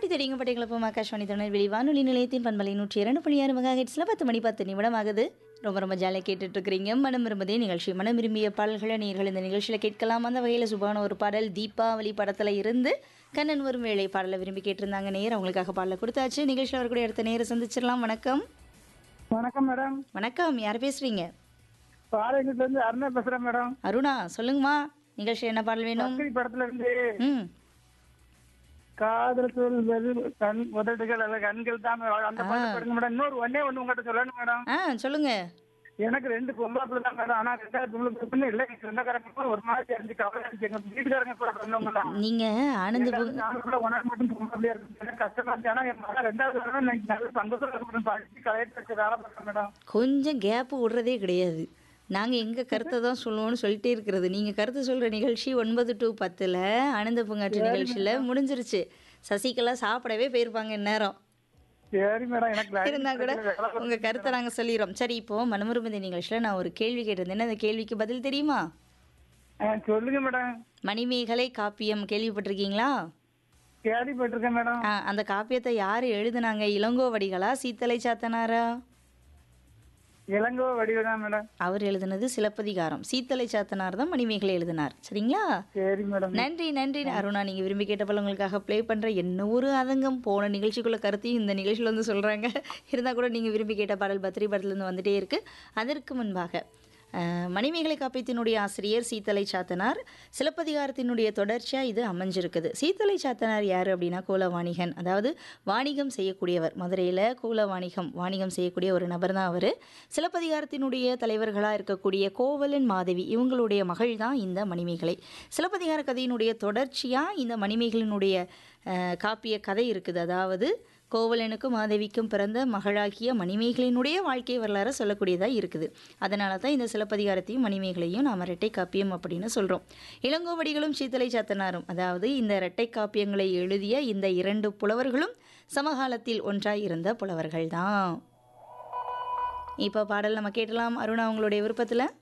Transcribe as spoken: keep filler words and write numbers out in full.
பாட்டி தெரியுங்க பட்டிகளப்பும் ஆகாஷ்வாணி தொழில்நெல்வேலி வானொலி நிலையத்தின் பண்பலை நூற்றி இரண்டு புள்ளி ஆறு மெகா ஹெட்ஸில் பத்து மணி பத்து நிமிடம் ஆகுது. ரொம்ப ரொம்ப ஜாலியாக கேட்டுட்டு இருக்கிறீங்க மனம் விரும்பதே நிகழ்ச்சி. மனம் விரும்பிய பாடல்களை நீங்கள் இந்த நிகழ்ச்சியில் கேட்கலாம். அந்த வகையில் சுபான ஒரு பாடல் தீபாவளி படத்தில் இருந்து கண்ணன் வரும் வேளை பாடலை விரும்பி கேட்டிருந்தாங்க. நேரம் அவங்களுக்காக பாடலை கொடுத்தாச்சு. நிகழ்ச்சியில் வரக்கூடிய அடுத்த நேரம் சந்திச்சிடலாம். வணக்கம். வணக்கம் மேடம். வணக்கம், யார் பேசுறீங்க? பாளையத்துல இருந்து அருணா பேசுறேன் மேடம். அருணா, சொல்லுங்கம்மா. நிகழ்ச்சி என்ன பாடல் வேணும்? பக்தி படத்துல இருந்து ம் காதல் சொல்வது கண் உதடுகள் அல்ல கண்கள் தான் அந்த பாட்டு பாடுங்க மேடம். இன்னொரு ஒன்னே ஒண்ணு உங்ககிட்ட சொல்லணும் மேடம். ஆ சொல்லுங்க. எனக்கு ரெண்டு பொம்பளை பிள்ளை தான் மேடம். ஆனா ரெண்டாவது பொம்பளை பிள்ளை இல்லை. சொந்தக்காரங்க ஒரு மாதிரி அஞ்சு கவலை அடிச்சு எங்க வீட்டுக்காரங்க கூட சொன்னவங்க நீங்க ஆனந்த பூ- நானும் கூட ஒன்னாறு மட்டும் பொம்பளை பிள்ளையா இருக்கு. எனக்கு கஷ்டமா இருந்துச்சு. ஆனா என் மகன் ரெண்டாவது வரணும் எனக்கு நல்ல சந்தோஷம் இருக்கு. படிச்சு கலையத்துக்கு வேலை பார்க்க மேடம். கொஞ்சம் கேப்பு விடுறதே கிடையாது. நாங்கள் எங்கள் கருத்தை தான் சொல்லுவோம்னு சொல்லிட்டே இருக்கிறது. நீங்கள் கருத்து சொல்கிற நிகழ்ச்சி ஒன்பது டு பத்தில் ஆனந்த பூங்காற்று நிகழ்ச்சியில் முடிஞ்சிருச்சு. சசிகலா சாப்பிடவே போயிருப்பாங்க இந்நேரம். சரி மேடம். எனக்கு இருந்தால் கூட உங்கள் கருத்தை நாங்கள் சொல்லிடுறோம். சரி, இப்போது மனமுருமதி நிகழ்ச்சியில் நான் ஒரு கேள்வி கேட்டிருந்தேன். அந்த கேள்விக்கு பதில் தெரியுமா? ஆ, சொல்லுங்க மேடம். மணிமேகலை காப்பியம் கேள்விப்பட்டிருக்கீங்களா? கேள்விப்பட்டிருக்கேன் மேடம். ஆ, அந்த காப்பியத்தை யார் எழுதுனாங்க? இளங்கோவடிகளா சீத்தலை சாத்தனாரா? இளங்கோ வடிவதான் மேடம். அவர் எழுதுனது சிலப்பதிகாரம். சீத்தலை சாத்தனார் தான் மணிமேகலை எழுதினார். சரிங்களா? சரி மேடம். நன்றி நன்றி அருணா. நீங்கள் விரும்பி கேட்டப்பல உங்களுக்காக ப்ளே பண்ணுற என்ன ஒரு அதங்கம் போன நிகழ்ச்சிக்குள்ள கருத்தையும் இந்த நிகழ்ச்சியில் வந்து சொல்கிறாங்க. இருந்தால் கூட நீங்கள் விரும்பி கேட்ட பாடல் பத்திரி படத்துலேருந்து வந்துட்டே இருக்குது. அதற்கு முன்பாக அஹ், மணிமேகலை காப்பியத்தினுடைய ஆசிரியர் சீத்தலை சாத்தனார். சிலப்பதிகாரத்தினுடைய தொடர்ச்சியாக இது அமைஞ்சிருக்குது. சீத்தலை சாத்தனார் யார் அப்படின்னா கோல வாணிகன், அதாவது வாணிகம் செய்யக்கூடியவர். மதுரையில் கோல வாணிகம் வாணிகம் செய்யக்கூடிய ஒரு நபர் தான் அவர். சிலப்பதிகாரத்தினுடைய தலைவர்களாக இருக்கக்கூடிய கோவலன் மாதவி இவங்களுடைய மகள் தான் இந்த மணிமேகலை. சிலப்பதிகார கதையினுடைய தொடர்ச்சியாக இந்த மணிமேகலினுடைய அஹ், காப்பிய கதை இருக்குது. அதாவது கோவலனுக்கும் மாதவிக்கும் பிறந்த மகளாகிய மணிமேகலையினுடைய வாழ்க்கை வரலாறு சொல்லக்கூடியதாக இருக்குது. அதனால தான் இந்த சிலப்பதிகாரத்தையும் மணிமேகலையும் நாம் இரட்டை காப்பியம் அப்படின்னு சொல்கிறோம். இளங்கோவடிகளும் சீத்தலை சாத்தனாரும், அதாவது இந்த இரட்டை காப்பியங்களை எழுதிய இந்த இரண்டு புலவர்களும் சமகாலத்தில் ஒன்றாய் இருந்த புலவர்கள் தான். இப்போ பாடல் நம்ம கேட்டலாம். அருணா, உங்களுடைய விருப்பத்தில்